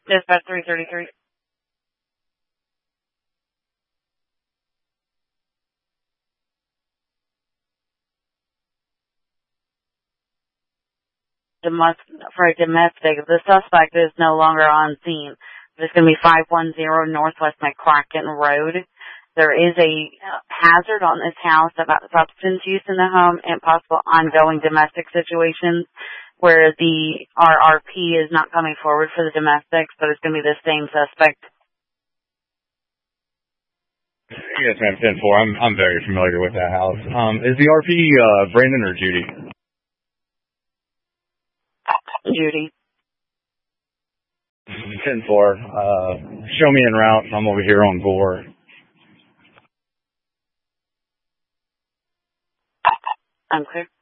Dispatch 333. For a domestic, the suspect is no longer on scene. This is going to be 510 Northwest McCracken Road. There is a hazard on this house about substance use in the home and possible ongoing domestic situations where the RRP is not coming forward for the domestics, but it's going to be the same suspect. Yes, ma'am, 10-4. I'm very familiar with that house. Is the RP Brandon or Judy? Judy. 10-4. Show me en route. I'm over here on Gore. I'm clear.